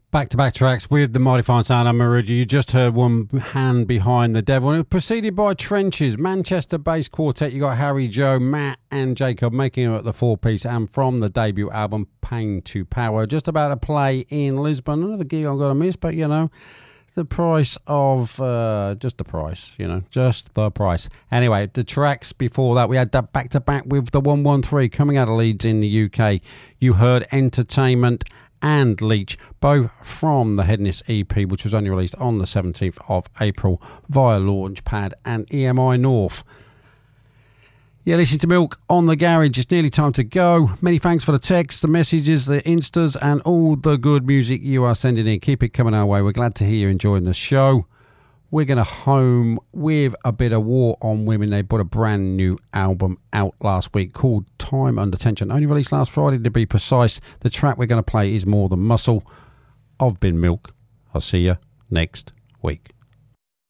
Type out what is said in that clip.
Back-to-back tracks with the mighty fine sound of Maruja. You just heard One Hand Behind the Devil. And it was preceded by Trenches, Manchester-based quartet. You got Harry, Joe, Matt and Jacob making it the four-piece, and from the debut album, Pain to Power. Just about to play in Lisbon. Another gig I'm going to miss, but, you know, the price of... just the price, you know, just the price. Anyway, the tracks before that, we had that back-to-back with the 113 coming out of Leeds in the UK. You heard Entertainment and Leech, both from the Headness EP, which was only released on the 17th of April via Launchpad and EMI North. Yeah, listen to Milk on the Garage. It's nearly time to go. Many thanks for the texts, the messages, the instas, and all the good music you are sending in. Keep it coming our way. We're glad to hear you enjoying the show. We're going to home with a bit of War on Women. They put a brand new album out last week called Time Under Tension. Only released last Friday to be precise. The track we're going to play is More Than Muscle. I've been Milk. I'll see you next week.